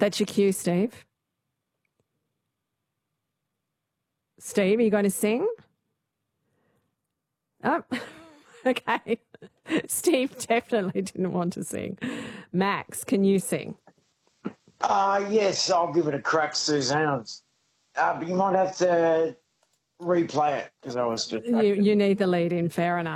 That's your cue, Steve. Steve, are you going to sing? Oh, okay. Steve definitely didn't want to sing. Max, can you sing? Yes, I'll give it a crack, Suzanne. But you might have to replay it because I was distracted. You need the lead in, fair enough.